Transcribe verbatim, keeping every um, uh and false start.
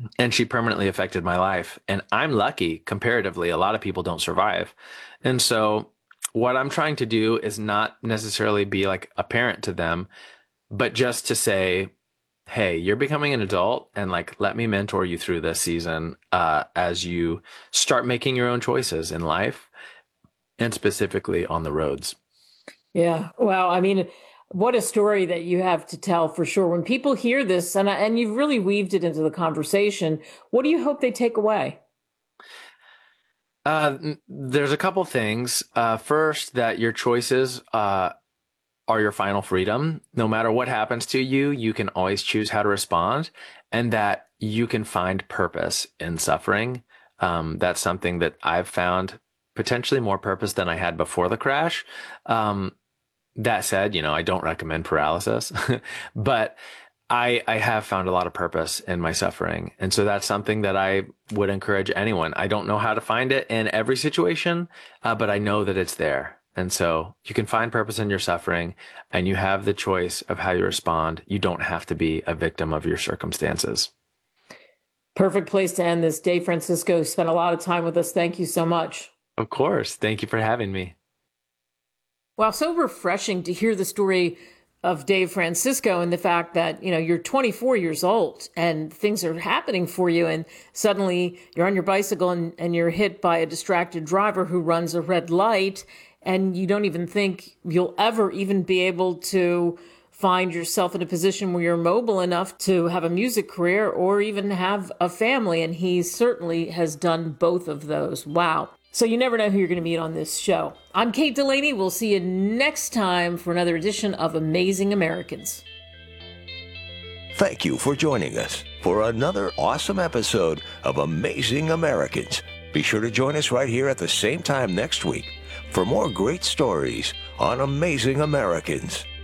and she permanently affected my life. And I'm lucky comparatively. A lot of people don't survive. And so what I'm trying to do is not necessarily be like a parent to them, but just to say, hey, you're becoming an adult and like let me mentor you through this season uh, as you start making your own choices in life and specifically on the roads. Yeah. Well, I mean, what a story that you have to tell for sure. When people hear this, and I- and you've really weaved it into the conversation, what do you hope they take away? Uh, there's a couple things. Uh, first, that your choices uh, are your final freedom. No matter what happens to you, you can always choose how to respond, and that you can find purpose in suffering. Um, that's something that I've found potentially more purpose than I had before the crash. Um, that said, you know, I don't recommend paralysis, but I I have found a lot of purpose in my suffering. And so that's something that I would encourage anyone. I don't know how to find it in every situation, uh, but I know that it's there. And so you can find purpose in your suffering and you have the choice of how you respond. You don't have to be a victim of your circumstances. Perfect place to end this. Dave Francisco spent a lot of time with us. Thank you so much. Of course. Thank you for having me. Wow, so refreshing to hear the story of Dave Francisco and the fact that, you know, you're twenty-four years old and things are happening for you. And suddenly you're on your bicycle and, and you're hit by a distracted driver who runs a red light. And you don't even think you'll ever even be able to find yourself in a position where you're mobile enough to have a music career or even have a family. And he certainly has done both of those. Wow. So you never know who you're going to meet on this show. I'm Kate Delaney. We'll see you next time for another edition of Amazing Americans. Thank you for joining us for another awesome episode of Amazing Americans. Be sure to join us right here at the same time next week for more great stories on Amazing Americans.